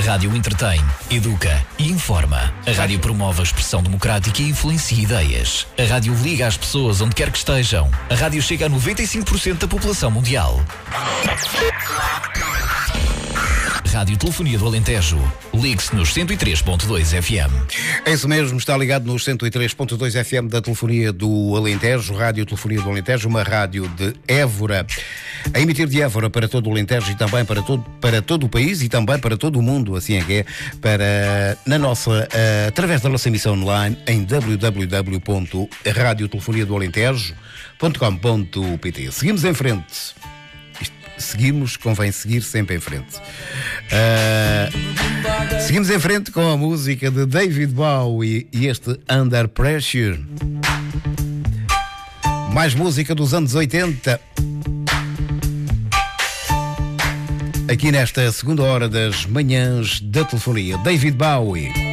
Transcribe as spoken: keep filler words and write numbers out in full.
rádio entretém, educa e informa. A rádio promove a expressão democrática e influencia ideias. A rádio liga as pessoas onde quer que estejam. A rádio chega a noventa e cinco por cento da população mundial. Rádio Telefonia do Alentejo. Ligue-se nos cento e três ponto dois F M. É isso mesmo, está ligado nos cento e três ponto dois F M da Telefonia do Alentejo, Rádio Telefonia do Alentejo, uma rádio de Évora, a emitir de Évora para todo o Alentejo e também para todo, para todo o país e também para todo o mundo, assim é que é, para, na nossa, uh, através da nossa emissão online em w w w ponto radio telefonia do alentejo ponto com ponto p t. Seguimos em frente. Seguimos, convém seguir sempre em frente. Uh, seguimos em frente com a música de David Bowie e este Under Pressure. Mais música dos anos oitenta. Aqui nesta segunda hora das manhãs da telefonia, David Bowie.